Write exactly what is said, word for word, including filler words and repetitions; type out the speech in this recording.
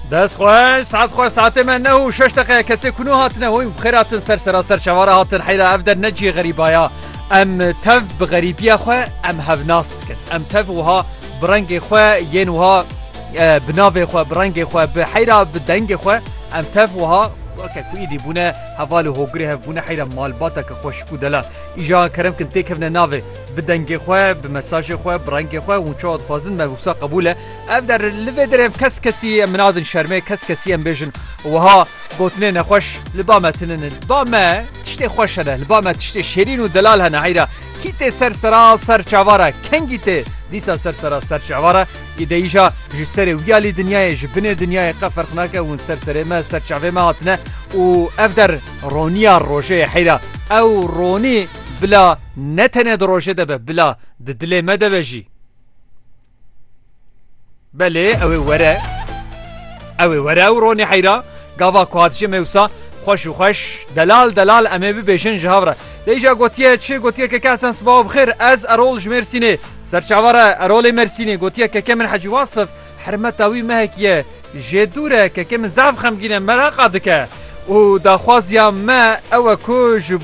دست خواه ساعت خواه ساعت من نهو شش دقیقه کسی کنو هاتنه هویم بخیراتن سر سراسر چواره هاتن حیلا اف در نجی غریبایا ام تف بغریبیا خواه ام هفناست کن ام تف وها برنگ خواه ین وها بناوی خواه برنگ خواه بحیرا بدنگ خواه ام تف وها که کویدی بونه حوال هوگری هف بونه حیرا مالباتا که خوشکو دلا ایجا کرم کن تیکفنه ناوی بدنگ خواه بمساج خواه برنگ خواه و چاد خوازن موسا قبوله اف در لوی درم کس کسی منادن شرمه کس کسی ام بیجن وها گوتنه نخوش لبامه تنن لبامه تشتی خوش هنه لبامه تشتی شیرین و دلال هنه حیرا کیت سر سرا سر چواره کنگیت دیسا سر سرا سر چواره ایده ایجا جسر ویالی دنیای جبنه دنیای قفرق ناکه و سر سر ما سر چوه ما هاتنه و اف در رونیا روشه حیرا او رونی بلا نتنه دروشه دبه بلا ددله ما دبه جی بله اوه وره اوه وره او رونی حیرا گاوا کوهاتشه موسا خوش و خوش دلال دلال امه ببیشن جهاوره دیجا گوتیه چه گوتیه که کسان صباح بخیر از ارول جمرسینه سرچواره ارول مرسینه گوتیه که کمن حجی واصف حرمتاوی مهکیه جدوره که کمن زعف خمگینه مراقه دکه و داخوازیا ما او کو